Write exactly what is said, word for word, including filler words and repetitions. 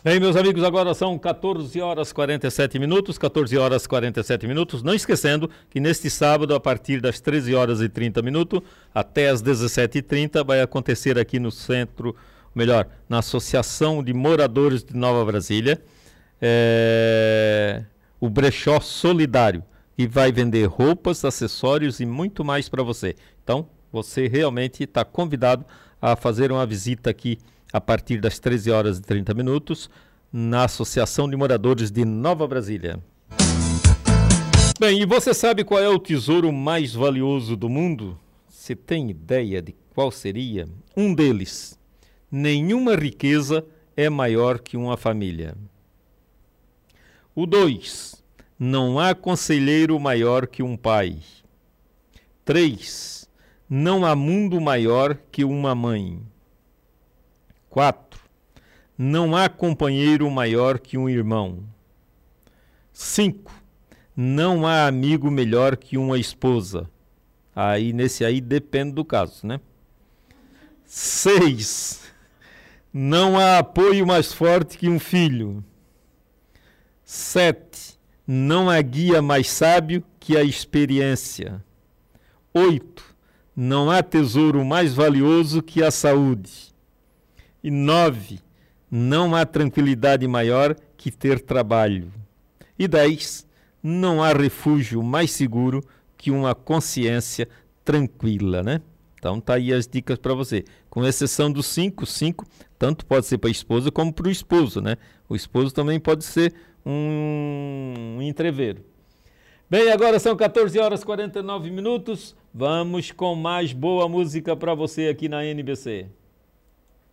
Bem, meus amigos, agora são quatorze horas e quarenta e sete minutos, quatorze horas e quarenta e sete minutos. Não esquecendo que neste sábado, a partir das treze horas e trinta minutos até as dezessete e trinta, vai acontecer aqui no centro, melhor, na Associação de Moradores de Nova Brasília, é, o Brechó Solidário, que vai vender roupas, acessórios e muito mais para você. Então, você realmente está convidado a fazer uma visita aqui a partir das treze horas e trinta minutos, na Associação de Moradores de Nova Brasília. Bem, e você sabe qual é o tesouro mais valioso do mundo? Você tem ideia de qual seria? Um deles: nenhuma riqueza é maior que uma família. O dois: não há conselheiro maior que um pai. Três: não há mundo maior que uma mãe. quatro. Não há companheiro maior que um irmão. cinco. Não há amigo melhor que uma esposa. Aí, nesse aí, depende do caso, né? seis. Não há apoio mais forte que um filho. sete. Não há guia mais sábio que a experiência. oito. Não há tesouro mais valioso que a saúde. E nove, não há tranquilidade maior que ter trabalho. E dez, não há refúgio mais seguro que uma consciência tranquila, né? Então tá aí as dicas para você. Com exceção dos cinco, cinco, tanto pode ser para a esposa como para o esposo, né? O esposo também pode ser um, um entreveiro. Bem, agora são quatorze horas e quarenta e nove minutos. Vamos com mais boa música para você aqui na N B C.